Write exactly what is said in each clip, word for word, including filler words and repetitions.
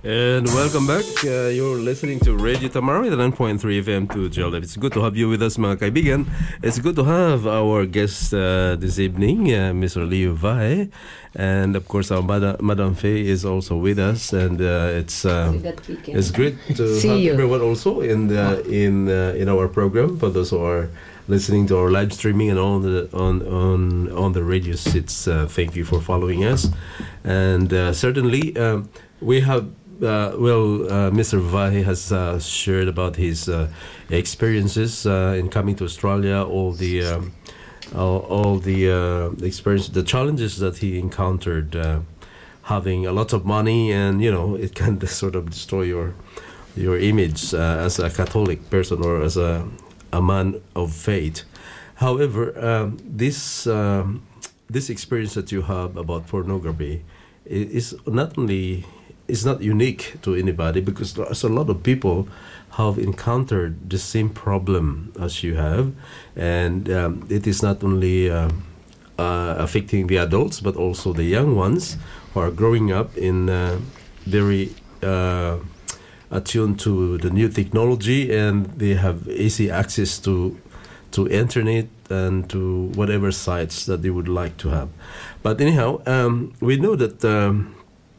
And welcome back. Uh, you're listening to Radio Tamaraw, the nine point three F M to J L F. It's good to have you with us, mga kaibigan. It's good to have our guest uh, this evening, uh, Mister Leo Vai. And of course, our Madam, Madam Faye is also with us. And uh, it's uh, it's great to See have you. everyone also in the, in uh, in our program. For those who are listening to our live streaming and on the on on on the radio sits, uh, thank you for following us. And uh, certainly, um, we have. Uh, well, uh, Mister Vai has uh, shared about his uh, experiences uh, in coming to Australia, all the um, all, all the uh, experience, the challenges that he encountered, uh, having a lot of money, and you know, it can sort of destroy your your image uh, as a Catholic person or as a a man of faith. However, um, this um, this experience that you have about pornography is not only It's not unique to anybody, because there's a lot of people have encountered the same problem as you have, and um, it is not only uh, uh, affecting the adults but also the young ones who are growing up in uh, very uh, attuned to the new technology, and they have easy access to to internet and to whatever sites that they would like to have. But anyhow, um, we know that. Um,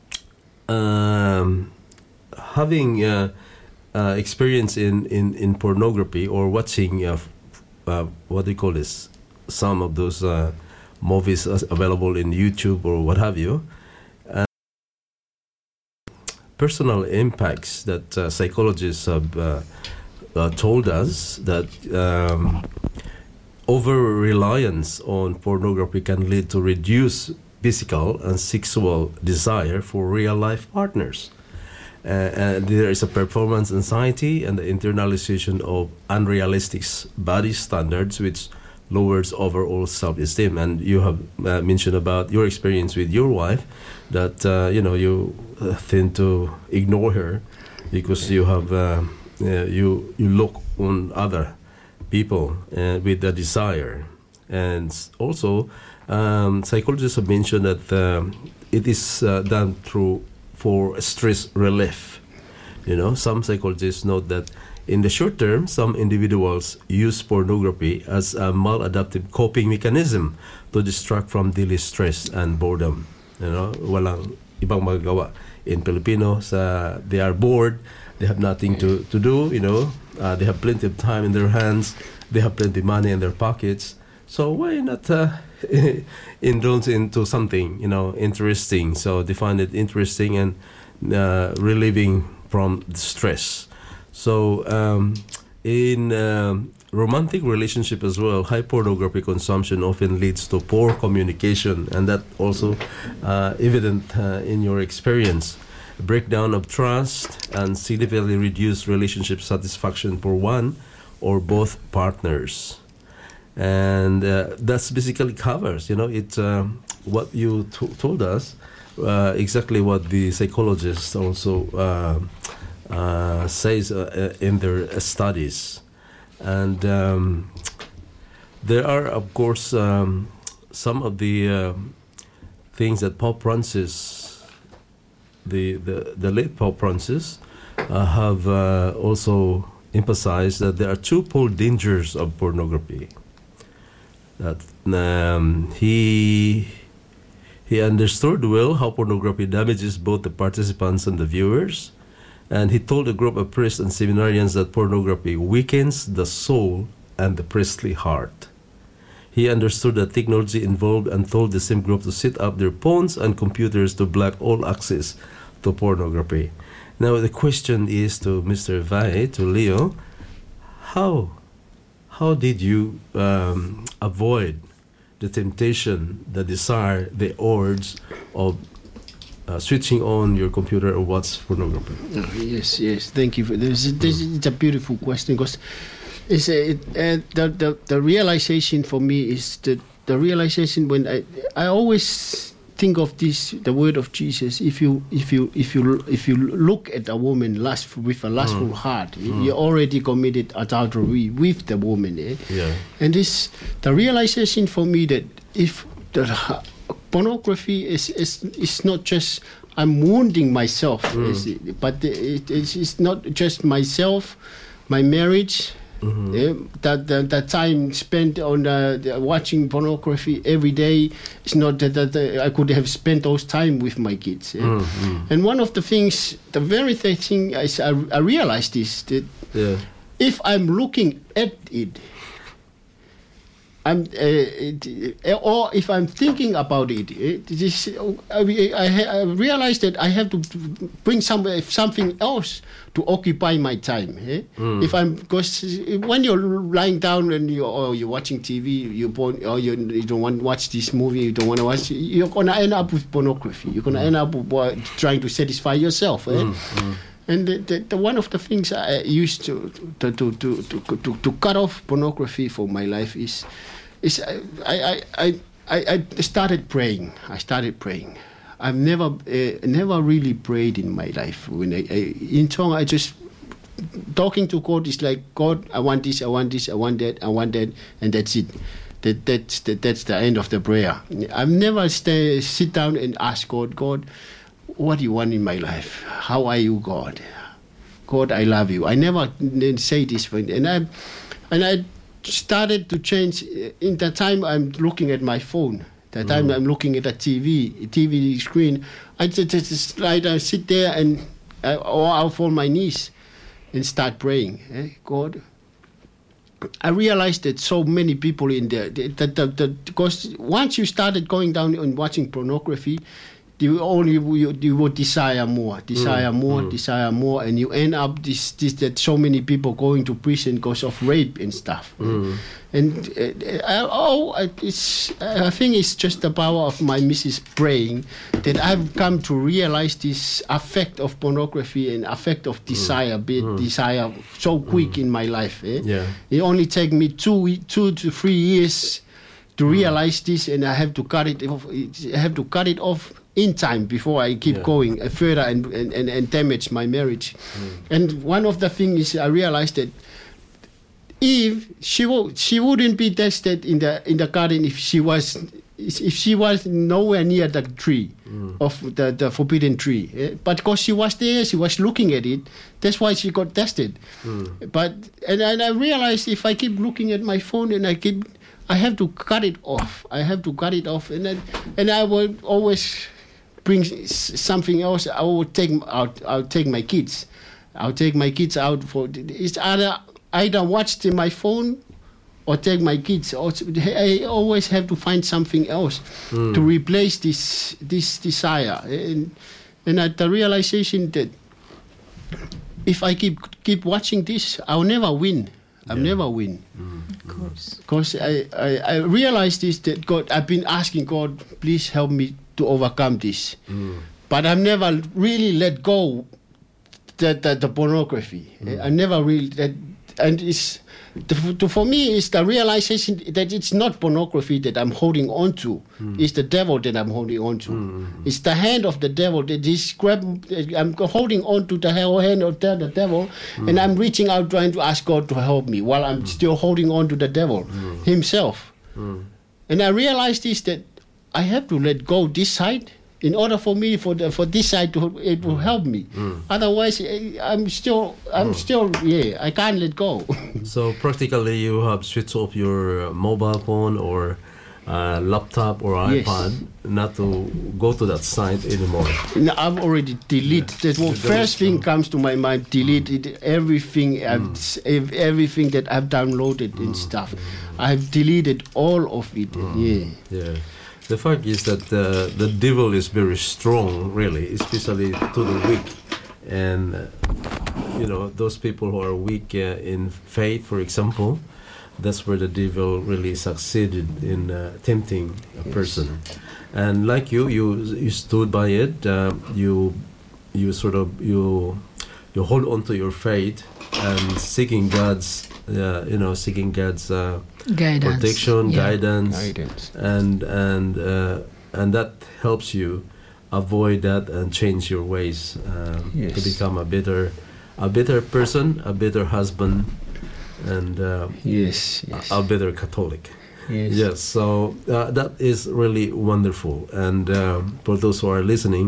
Um, having uh, uh, experience in, in, in pornography or watching uh, uh, what do you call this, some of those uh, movies available in YouTube or what have you, uh, personal impacts that uh, psychologists have uh, uh, told us that um, over-reliance on pornography can lead to reduced physical and sexual desire for real-life partners. Uh, and there is a performance anxiety and the internalization of unrealistic body standards, which lowers overall self-esteem. And you have uh, mentioned about your experience with your wife, that uh, you know you uh, tend to ignore her because you have uh, uh, you you look on other people uh, with a desire, and also. Um, psychologists have mentioned that um, it is uh, done through for stress relief. You know, some psychologists note that in the short term, some individuals use pornography as a maladaptive coping mechanism to distract from daily stress and boredom. You know, walang ibang magagawa. In Filipino, sa, they are bored, they have nothing to, to do, you know, uh, they have plenty of time in their hands, they have plenty of money in their pockets. So why not uh, indulge into something, you know, interesting? So they find it interesting and uh, relieving from the stress. So um, in um, romantic relationship as well, high pornography consumption often leads to poor communication, and that also uh, evident uh, in your experience. A breakdown of trust and significantly reduced relationship satisfaction for one or both partners. And uh, that's basically covers, you know, it uh, what you t- told us, uh, exactly what the psychologists also uh, uh, says uh, in their uh, studies. And um, there are, of course, um, some of the uh, things that Pope Francis, the, the, the late Pope Francis, uh, have uh, also emphasized that there are twofold dangers of pornography. That um, he he understood well how pornography damages both the participants and the viewers, and he told a group of priests and seminarians that pornography weakens the soul and the priestly heart. He understood the technology involved and told the same group to set up their phones and computers to block all access to pornography. Now the question is to Mister Vai, to Leo, how How did you um, avoid the temptation, the desire, the urge of uh, switching on your computer or watch pornography? Oh, yes, yes. Thank you for this. This is a beautiful question, because it's a, it, uh, the, the the realization for me is the the realization when I I always think of this, the word of Jesus. If you if you if you if you look at a woman lust with a lustful mm. heart, mm. you already committed adultery with the woman. Eh? Yeah. And this the realization for me that if the pornography is is is not just I'm wounding myself. Mm. Is it? But it, it's, it's not just myself, my marriage. Mm-hmm. Yeah, that, that that time spent on uh, the, watching pornography every day, it's not that, that uh, I could have spent those time with my kids. Yeah? Mm-hmm. And one of the things, the very th- thing I, s- I, I realized is that Yeah. if I'm looking at it, I'm, uh, it, or if I'm thinking about it, it is, I, I, I realize that I have to bring some, something else to occupy my time. Eh? Mm. If I'm, because when you're lying down and you or you're watching T V, you born, or you, you don't want to watch this movie, you don't want to watch, you're gonna end up with pornography. You're gonna mm. end up with, uh, trying to satisfy yourself. Eh? Mm. Mm. And the, the, the one of the things I used to to to to to, to, to cut off pornography from my life is. Is I, I, I, I, I started praying. I started praying. I've never uh, never really prayed in my life. When I, I in tongue, I just talking to God is like, God, I want this, I want this, I want that, I want that, and that's it. That that's that, that's the end of the prayer. I've never stay sit down and ask God, God, what do you want in my life? How are you, God? God, I love you. I never say this, and I and I. started to change in the time I'm looking at my phone. The time mm. I'm looking at a T V, T V screen, I just, just like I sit there and I, or I'll fall on my knees and start praying. Eh? God, I realized that so many people in there that the, the, because once you started going down and watching pornography, you only you, you would desire more, desire mm, more, mm. desire more, and you end up this, this that so many people going to prison because of rape and stuff. Mm. And uh, I, oh, it's I think it's just the power of my missus praying that I've come to realize this effect of pornography and effect of desire, mm. bit mm. desire so quick mm. in my life. Eh? Yeah. It only take me two two to three years to realize this, and I have to cut it off. I have to cut it off in time before I keep yeah. going further and, and, and, and damage my marriage. Mm. And one of the things is I realized that Eve, she wo- she wouldn't be tested in the in the garden if she was if she was nowhere near the tree mm. of the, the forbidden tree. Eh? But because she was there, she was looking at it. That's why she got tested. Mm. But and, and I realized if I keep looking at my phone and I keep, I have to cut it off. I have to cut it off, and then, and I will always bring something else. I will take out. I'll take my kids. I'll take my kids out for. It's either either watch the, my phone, or take my kids. Or I always have to find something else mm. to replace this this desire. And and at the realization that if I keep keep watching this, I'll never win. I'll yeah. never win. Mm. Of course. Because I, I, I realized this, that God, I've been asking God, please help me to overcome this. Mm. But I've never really let go the, the, the pornography. Mm. I never really, that, and it's, the, to, for me, it's the realization that it's not pornography that I'm holding on to. Mm. It's the devil that I'm holding on to. Mm. It's the hand of the devil that is grab, I'm holding on to the hand of the, the devil, mm. and I'm reaching out trying to ask God to help me while I'm mm. still holding on to the devil mm. himself. Mm. And I realized this, that I have to let go this side in order for me, for the, for this side to it will help me. Mm. Otherwise, I'm still, I'm mm. still, yeah, I can't let go. So practically, you have switched off your mobile phone or uh, laptop or iPad, yes. not to go to that site anymore. No, I've already deleted. Yeah. The first thing comes to my mind: deleted mm. everything, mm. I've, everything that I've downloaded mm. and stuff. Mm. I've deleted all of it. Mm. Yeah. Yeah. The fact is that uh, the devil is very strong, really, especially to the weak. And, uh, you know, those people who are weak uh, in faith, for example, that's where the devil really succeeded in uh, tempting a person. Yes. And like you, you you stood by it. Uh, you you sort of you you hold on to your faith and seeking God's uh, you know seeking God's uh, guidance. protection, yeah. guidance, guidance, and and uh, and that helps you avoid that and change your ways um, yes. to become a better a better person, a better husband, and uh, yes, yes. A, a better Catholic. Yes. Yes. So uh, that is really wonderful. And uh, for those who are listening,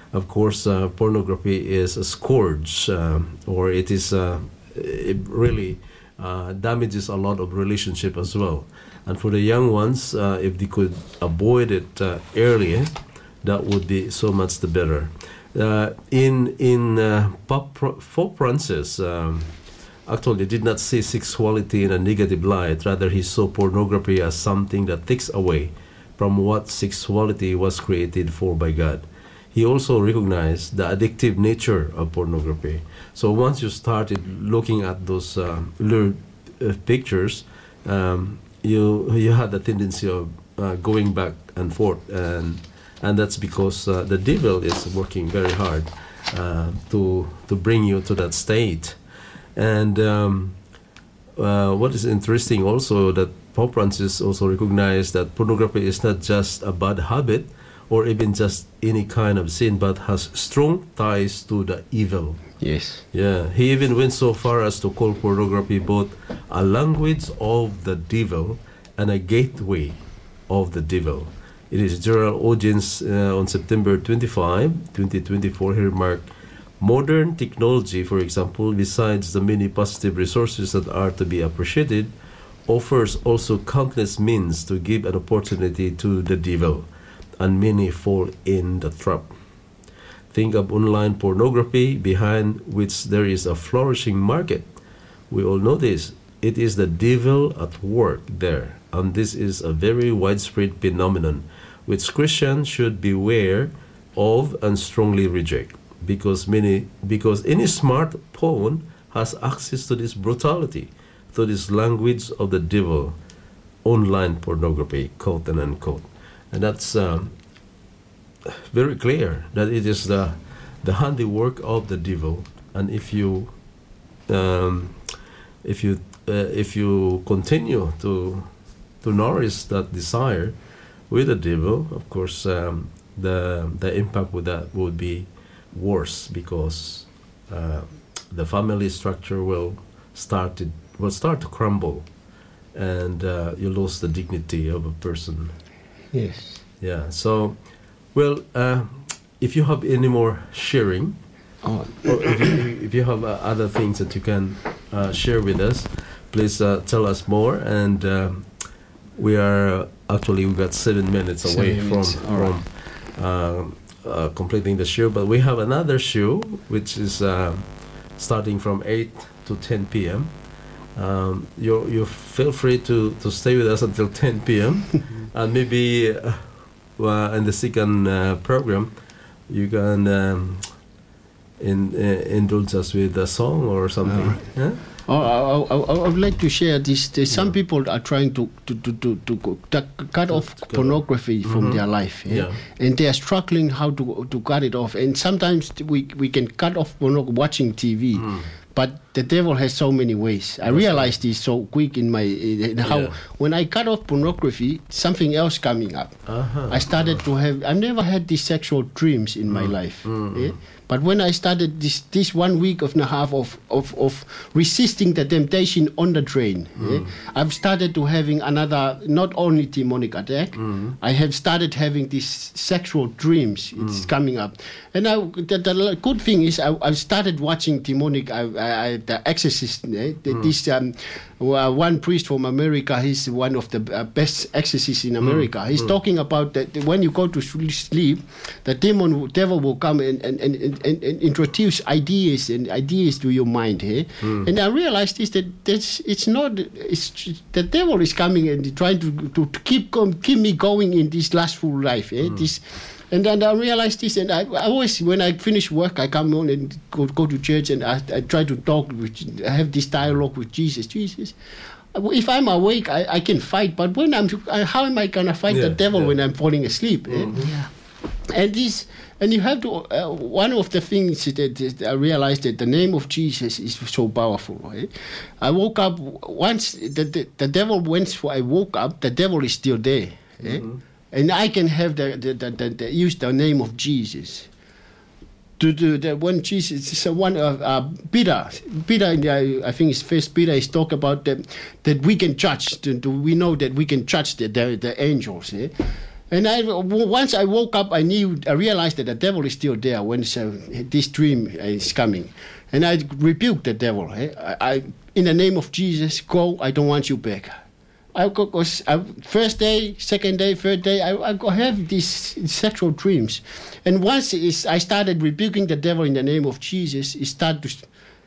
of course, uh, pornography is a scourge, um, or it is uh, it really uh, damages a lot of relationship as well. And for the young ones, uh, if they could avoid it uh, earlier, that would be so much the better. Uh, in in uh, Pope, Pope Francis um, actually did not see sexuality in a negative light. Rather, he saw pornography as something that takes away from what sexuality was created for by God. He also recognized the addictive nature of pornography. So once you started looking at those uh, lurid uh, pictures, um, you you had the tendency of uh, going back and forth, and and that's because uh, the devil is working very hard uh, to to bring you to that state. And um, uh, what is interesting also that Pope Francis also recognized that pornography is not just a bad habit or even just any kind of sin, but has strong ties to the evil. Yes. Yeah, he even went so far as to call pornography both a language of the devil and a gateway of the devil. In his general audience uh, on September twenty-fifth, twenty twenty-four, he remarked, modern technology, for example, besides the many positive resources that are to be appreciated, offers also countless means to give an opportunity to the devil, and many fall in the trap. Think of online pornography, behind which there is a flourishing market. We all know this. It is the devil at work there, and this is a very widespread phenomenon, which Christians should beware of and strongly reject, because many, because any smartphone has access to this brutality, to this language of the devil, online pornography, quote and unquote. And that's um, very clear that it is the the handiwork of the devil. And if you um, if you uh, if you continue to to nourish that desire with the devil, of course, um, the the impact with that would be worse, because uh, the family structure will start to, will start to crumble, and uh, you lose the dignity of a person. Yes. Yeah. So, well, uh, if you have any more sharing, Oh. or if you, if you have uh, other things that you can uh, share with us, please uh, tell us more. And um, we are actually we got seven minutes away Seven from minutes. All right. from uh, uh, completing the show, but we have another show which is uh, starting from eight to ten p.m. Um, you you feel free to, to stay with us until ten p.m. and maybe uh, uh, in the second uh, program you can um, in, uh, indulge us with a song or something. Uh, yeah? Oh, I, I, I would like to share this. There's some Yeah. people are trying to to to to, to, go- to cut off cut pornography from Mhm. their life, yeah? Yeah. And they are struggling how to to cut it off. And sometimes we we can cut off porno- watching T V, Mm. but the devil has so many ways. I That's realized this so quick in my in how Yeah. when I cut off pornography, something else coming up. Uh-huh. I started to have. I've never had these sexual dreams in my life. Mm. eh? But when I started this this one week and a half of of, of resisting the temptation on the train, eh, I've started to having another not only demonic attack. I have started having these sexual dreams. It's coming up, and I, the, the good thing is I, I've started watching demonic. I, I, I, the Exorcist. Eh, the, This um, uh, one priest from America. He's one of the uh, best exorcists in America. He's talking about that when you go to sleep, the demon devil will come and and, and, and, and introduce ideas and ideas to your mind. Eh? And I realized this that that's, it's not it's the devil is coming and trying to to, to keep com, keep me going in this lustful life. Eh? This. And then I realized this, and I, I always, when I finish work, I come on and go, go to church, and I, I try to talk, with, I have this dialogue with Jesus. Jesus, if I'm awake, I, I can fight, but when I'm, how am I gonna fight Yeah, the devil yeah. when I'm falling asleep? eh? And this, and you have to. Uh, one of the things that, that I realized that the name of Jesus is so powerful. Eh? I woke up once. The, the the devil once I woke up, the devil is still there. Eh? And I can have the, the, the, the, the use the name of Jesus. To do the when Jesus is one of uh, Peter, Peter, in the, I think it's First Peter, is talk about that that we can judge. To, to, we know that we can judge the the, the angels. Eh? And I, once I woke up, I knew, I realized that the devil is still there when uh, this dream is coming. And I rebuked the devil. Eh? I, I, in the name of Jesus, go, I don't want you back. I go, go I, first day, second day, third day, I, I go have these sexual dreams. And once is, I started rebuking the devil in the name of Jesus, it started to,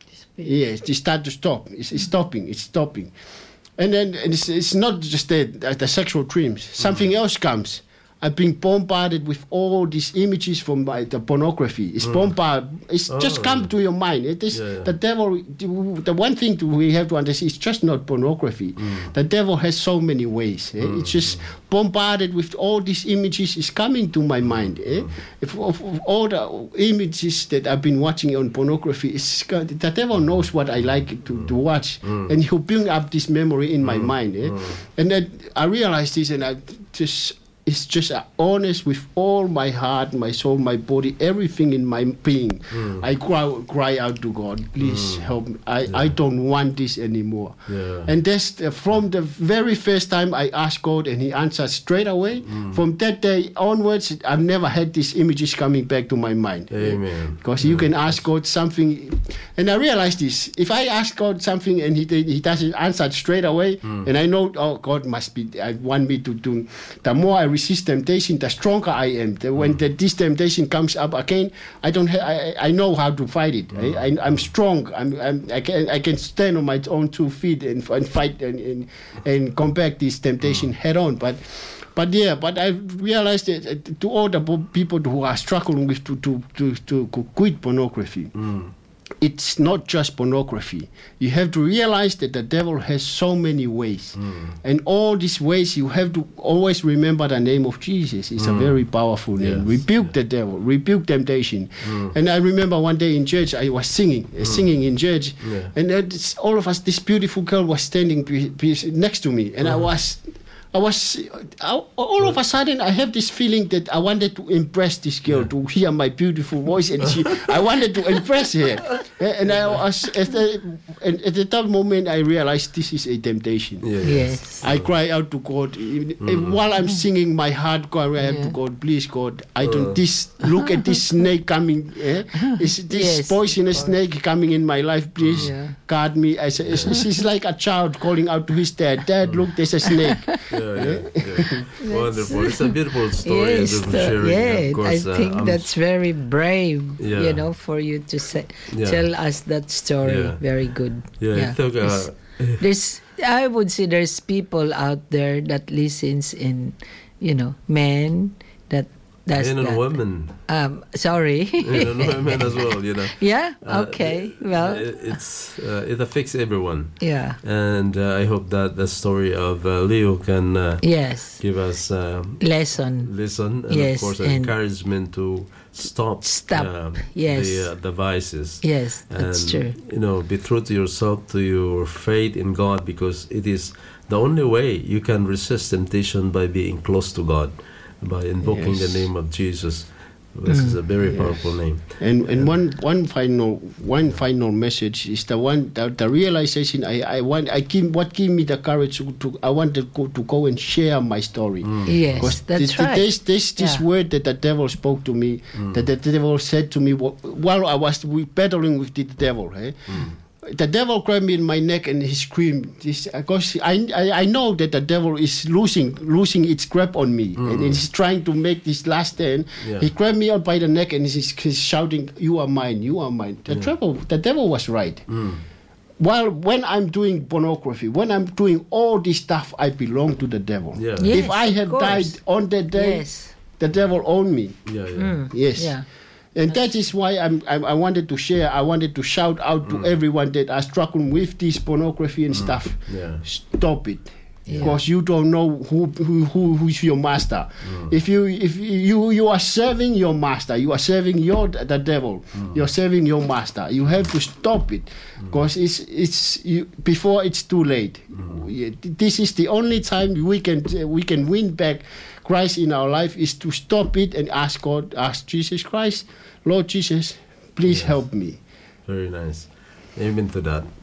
yes, it started to stop. It's, it's stopping, it's stopping. And then it's, it's not just the, the sexual dreams. Something mm. else comes. I've been bombarded with all these images from my, the pornography. It's mm. bombarded. It's oh, just come yeah. to your mind. It is yeah, yeah. the devil. The, the one thing we have to understand is just not pornography. Mm. The devil has so many ways. Eh? Mm. It's just bombarded with all these images. Is coming to my mind. Eh? Mm. If of, of all the images that I've been watching on pornography, it's, the devil knows what I like to, mm. to watch, mm. and he'll bring up this memory in mm. my mind. Eh? Mm. And then I realized this, and I just. It's just uh, honest with all my heart, my soul, my body, everything in my being. Mm. I cry, cry out to God, please mm. help me. I, yeah. I don't want this anymore. Yeah. And that's uh, from the very first time I asked God, and He answered straight away. Mm. From that day onwards, I've never had these images coming back to my mind. Amen. Because yeah. you can ask God something, and I realized this. If I ask God something and He He doesn't answer straight away, mm. and I know, oh, God must be, I want me to do. The more I resist temptation, the stronger I am. The, when mm. the, this temptation comes up again, I don't. Ha- I, I know how to fight it. Mm. I, I, I'm strong. I'm, I'm. I can. I can stand on my own two feet and, and fight and, and and combat this temptation mm. head on. But. But yeah, but I realized that uh, to all the people who are struggling with to to to, to quit pornography. Mm. It's not just pornography. You have to realize that the devil has so many ways. Mm. And all these ways, you have to always remember the name of Jesus. It's mm. a very powerful name. Yes. Rebuke yeah. the devil. Rebuke temptation. Mm. And I remember one day in church, I was singing, mm. singing in church. Yeah. And uh, all of us, this beautiful girl was standing be, be next to me. And mm. I was... I was, I, all of a sudden, I have this feeling that I wanted to impress this girl, yeah. to hear my beautiful voice, and she, I wanted to impress her. And I was, at, the, and at that moment, I realized this is a temptation. Yeah. Yes. I cry out to God. Mm. While I'm singing, my heart cry out yeah. to God, please, God, I don't, this, look at this snake coming, eh? Is this yes. poisonous snake coming in my life, please, yeah. guard me. I say, she's like a child calling out to his dad, Dad, look, there's a snake. Yeah, yeah, yeah. Wonderful. It's a beautiful story. Yes, and the, sharing, yeah, of course, I think uh, that's very brave, yeah. you know, for you to say, yeah. tell us that story. Yeah. Very good. Yeah, yeah. I think, uh, there's, there's, I would say there's people out there that listens in, you know, men that does men and that. women. Um, sorry. Men and women as well, you know. Yeah. Uh, okay. Well, it, it's uh, it affects everyone. Yeah. And uh, I hope that the story of uh, Leo can uh, yes give us um, lesson. Lesson and yes, of course an encouragement to stop. Stop. Um, yes. The, uh, the vices. Yes, that's and, true. You know, be true to yourself, to your faith in God, because it is the only way you can resist temptation, by being close to God, by invoking yes. the name of Jesus. This mm. is a very yes. powerful name. And and one one final one final message is the one the, the realization I, I want I give what gave me the courage to, to I want to go to go and share my story. Mm. Yes, that's the, right. This this this yeah. word that the devil spoke to me, mm. that the devil said to me while I was battling with the devil. Eh? Mm. The devil grabbed me in my neck and he screamed. This, because I, I I know that the devil is losing losing its grip on me, mm. and he's trying to make this last stand. Yeah. He grabbed me out by the neck and he's, he's shouting, "You are mine, you are mine." The, yeah. devil, the devil was right. Mm. While when I'm doing pornography, when I'm doing all this stuff, I belong to the devil. Yeah. Yes, if I had died on that day, yes. the devil owned me. Yeah, yeah. Mm. Yes. Yeah. And that is why I'm, I, I wanted to share, I wanted to shout out to mm. everyone that are struggling with this pornography and mm. stuff. Yeah. Stop it. Yeah. Because you don't know who, who, who who's your master. Mm. If you if you you are serving your master, you are serving your the devil. Mm. You're serving your master. You have to stop it, because mm. it's it's you, before it's too late. Mm. This is the only time we can we can win back Christ in our life, is to stop it and ask God, ask Jesus Christ, Lord Jesus, please yes. help me. Very nice. Amen to that.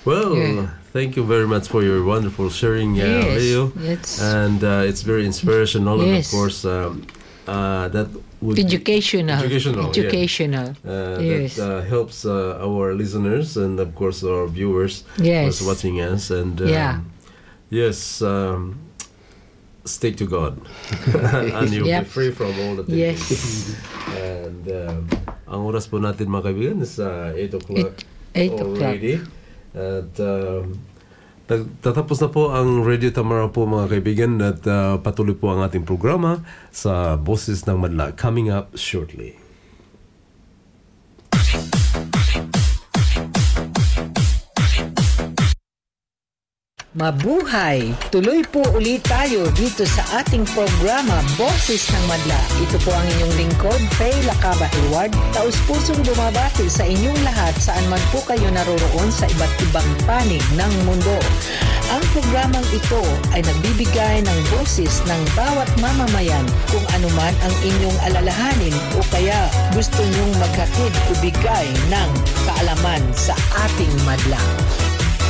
Well, Yeah. thank you very much for your wonderful sharing, uh, Yes, Leo. it's- And uh, it's very inspirational, and of Yes. course, um, uh, that would Educational. Educational, yeah. Educational. Uh, Yes. That uh, helps uh, our listeners and of course our viewers Yes. who's watching us. And um, Yeah. yes, um, stick to God, and you'll Yep. be free from all the Yes. things. And um, ang oras po natin mga kaibigan is uh, eight o'clock Eight o'clock. already. At um, nag- tatapos na po ang Radio Tamara po mga kaibigan, at uh, patuloy po ang ating programa sa Boses ng Madla, coming up shortly. Mabuhay! Tuloy po ulit tayo dito sa ating programa, Boses ng Madla. Ito po ang inyong lingkod, Faye Lacaba Hayward. Taus-pusong bumabati sa inyong lahat saan man po kayo naroroon sa iba't ibang panig ng mundo. Ang programang ito ay nagbibigay ng boses ng bawat mamamayan kung anuman ang inyong alalahanin o kaya gusto nyong maghatid o bigay ng kaalaman sa ating madla.